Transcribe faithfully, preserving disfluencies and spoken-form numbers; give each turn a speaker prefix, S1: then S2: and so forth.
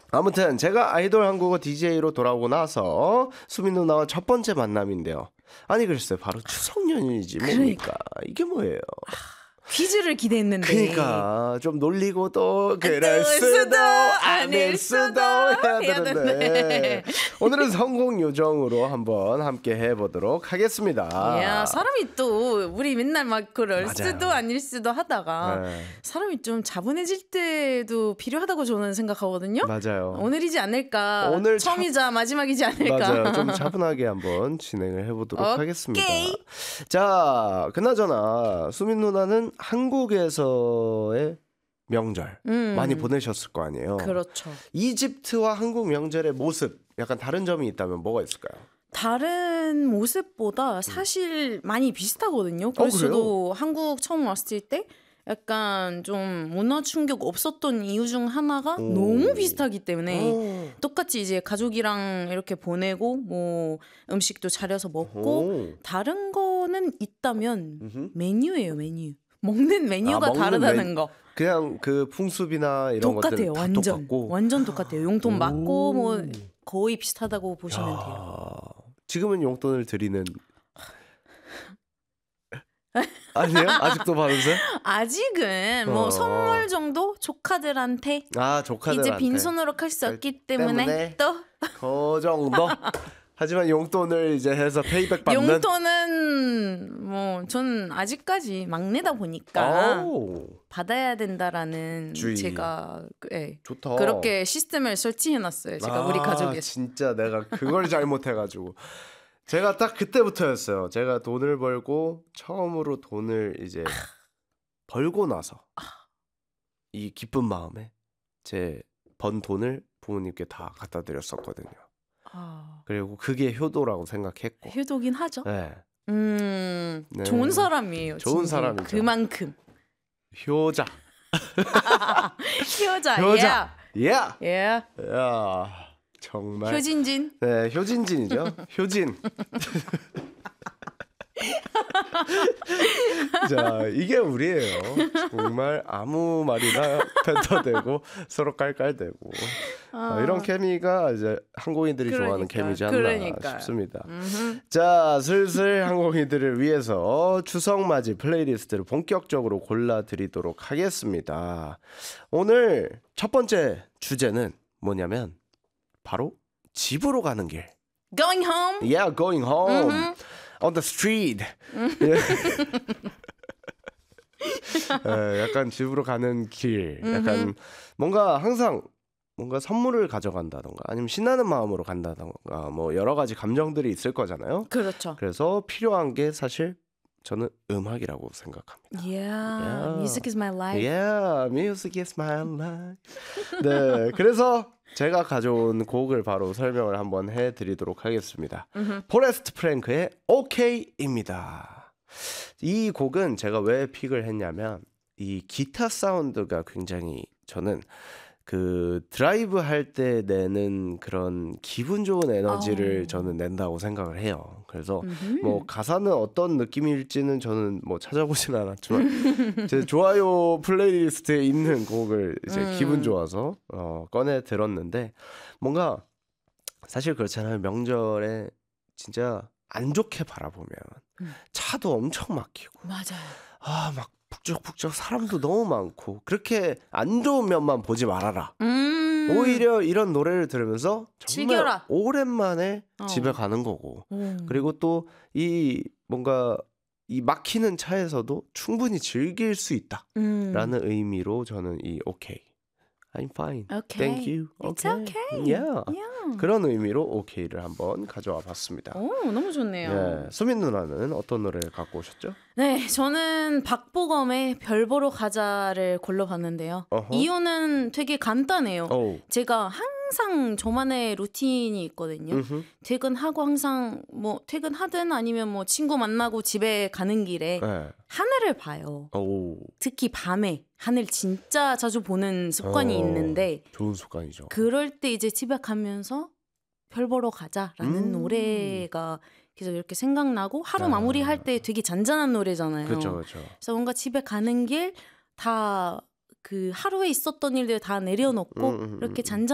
S1: 아무튼 제가 아이돌 한국어 디제이로 돌아오고 나서 수민 누나와 첫 번째 만남인데요. 아니 글쎄 바로 추석 연휴이지 뭡니까? 이게 뭐예요?
S2: 퀴즈를 기대했는데.
S1: 그러니까 좀 놀리고 또 그럴 수도 아닐 수도 해야 되는데 오늘은 성공 요정으로 한번 함께 해보도록 하겠습니다.
S2: 야, 사람이 또 우리 맨날 막 그럴
S1: 맞아요.
S2: 수도 아닐 수도 하다가
S1: 네.
S2: 사람이 좀 차분해질 때도 필요하다고 저는 생각하거든요.
S1: 맞아요.
S2: 오늘이지 않을까.
S1: 오늘
S2: 처음이자 차... 마지막이지 않을까.
S1: 맞아요. 좀 차분하게 한번 진행을 해보도록
S2: 오케이.
S1: 하겠습니다. 자, 그나저나 수민 누나는 한국에서의 명절
S2: 음.
S1: 많이 보내셨을 거 아니에요.
S2: 그렇죠.
S1: 이집트와 한국 명절의 모습 약간 다른 점이 있다면 뭐가 있을까요?
S2: 다른 모습보다 사실 많이 비슷하거든요. 그래서
S1: 어, 그래요?
S2: 저도 한국 처음 왔을 때 약간 좀 문화 충격 없었던 이유 중 하나가
S1: 오.
S2: 너무 비슷하기 때문에
S1: 오.
S2: 똑같이 이제 가족이랑 이렇게 보내고 뭐 음식도 차려서 먹고
S1: 오.
S2: 다른 거는 있다면
S1: 음흠.
S2: 메뉴예요, 메뉴. 먹는 메뉴가
S1: 아, 먹는
S2: 다르다는
S1: 메...
S2: 거.
S1: 그냥 그 풍습이나 이런
S2: 똑같아요.
S1: 것들은 다
S2: 완전
S1: 똑같고.
S2: 완전 똑같아요. 용돈
S1: 오.
S2: 맞고 뭐 거의 비슷하다고 보시면
S1: 야.
S2: 돼요.
S1: 지금은 용돈을 드리는 아니에요? 아직도 받으세요?
S2: 아직은 뭐
S1: 어.
S2: 선물 정도 조카들한테
S1: 아 조카들한테
S2: 이제 빈손으로 갈 수 없기 때문에,
S1: 때문에
S2: 또
S1: 그 정도. 하지만 용돈을 이제 해서 페이백 받는.
S2: 용돈은 뭐 전 아직까지 막내다 보니까
S1: 오.
S2: 받아야 된다라는
S1: 주의.
S2: 제가 예,
S1: 좋다.
S2: 그렇게 시스템을 설치해놨어요. 제가
S1: 아,
S2: 우리 가족에서.
S1: 진짜 내가 그걸 잘못해가지고 제가 딱 그때부터였어요. 제가 돈을 벌고 처음으로 돈을 이제 벌고 나서 이 기쁜 마음에 제 번 돈을 부모님께 다 갖다 드렸었거든요.
S2: 아,
S1: 그리고 그게 효도라고 생각했고.
S2: 효도긴 하죠.
S1: 네.
S2: 음,
S1: 네.
S2: 좋은 사람이에요.
S1: 좋은
S2: 진짜.
S1: 사람이죠.
S2: 그만큼.
S1: 효자.
S2: 효자.
S1: 효자. 예.
S2: 예. 예.
S1: 야, 정말.
S2: 효진진.
S1: 네, 효진진이죠. 효진. 자, 이게 우리예요. 정말 아무 말이나 펜터되고 서로 깔깔대고
S2: 아.
S1: 어, 이런 케미가 이제 한국인들이
S2: 그러니까,
S1: 좋아하는 케미지 않나
S2: 그러니까요.
S1: 싶습니다.
S2: 음흠.
S1: 자, 슬슬 한국인들을 위해서 추석맞이 플레이리스트를 본격적으로 골라드리도록 하겠습니다. 오늘 첫 번째 주제는 뭐냐면 바로 집으로 가는 길.
S2: Going home.
S1: Yeah, going home.
S2: 음흠.
S1: On the street. 에, 약간 집으로 가는 길. 약간 뭔가 항상 뭔가 선물을 가져간다던가 아니면 신나는 마음으로 간다던가 뭐 여러 가지 감정들이 있을 거잖아요.
S2: 그렇죠.
S1: 그래서 필요한 게 사실 저는 음악이라고 생각합니다.
S2: Yeah,
S1: Yeah.
S2: music is my life.
S1: Yeah, music is my life. 네, 그래서 제가 가져온 곡을 바로 설명을 한번 해드리도록 하겠습니다. 포레스트 프랭크의 OK입니다. 이 곡은 제가 왜 픽을 했냐면 이 기타 사운드가 굉장히 저는 그 드라이브 할 때 내는 그런 기분 좋은 에너지를
S2: 어.
S1: 저는 낸다고 생각을 해요. 그래서
S2: 음흠.
S1: 뭐 가사는 어떤 느낌일지는 저는 뭐 찾아보진 않았지만 제 좋아요 플레이리스트에 있는 곡을 이제
S2: 음.
S1: 기분 좋아서 어, 꺼내 들었는데 뭔가 사실 그렇잖아요. 명절에 진짜 안 좋게 바라보면
S2: 음.
S1: 차도 엄청 막히고
S2: 맞아요.
S1: 아 막 북적북적 사람도 너무 많고 그렇게 안 좋은 면만 보지 말아라.
S2: 음.
S1: 오히려 이런 노래를 들으면서 정말
S2: 즐겨라.
S1: 오랜만에
S2: 어.
S1: 집에 가는 거고
S2: 음.
S1: 그리고 또 이 뭔가 이 막히는 차에서도 충분히 즐길 수 있다라는
S2: 음.
S1: 의미로 저는 이 오케이 I'm fine.
S2: Okay.
S1: Thank you.
S2: It's
S1: Okay.
S2: okay.
S1: Yeah.
S2: Yeah.
S1: 그런 의미로 오케이를 한번 가져와 봤습니다.
S2: 오, 너무 좋네요.
S1: 예, 수민 누나는 어떤 노래를 갖고 오셨죠?
S2: 네, 저는 박보검의 별 보러 가자를 골라봤는데요.
S1: 어허.
S2: 이유는 되게 간단해요.
S1: 오.
S2: 제가 항상 저만의 루틴이 있거든요.
S1: 음흠.
S2: 퇴근하고 항상 뭐 퇴근하든 아니면 뭐 친구 만나고 집에 가는 길에
S1: 네.
S2: 하늘을 봐요.
S1: 오.
S2: 특히 밤에 하늘 진짜 자주 보는 습관이
S1: 어,
S2: 있는데
S1: 좋은 습관이죠.
S2: 그럴 때 이제 집에 가면서 별 보러 가자라는
S1: 음.
S2: 노래가 계속 이렇게 생각나고 하루
S1: 아.
S2: 마무리할 때 되게 잔잔한 노래잖아요.
S1: 그렇죠, 그렇죠.
S2: 그래서 뭔가 집에 가는 길 다 그 하루에 있었던 일들 다 내려놓고
S1: 음, 음, 음,
S2: 이렇게
S1: 음.
S2: 잔잔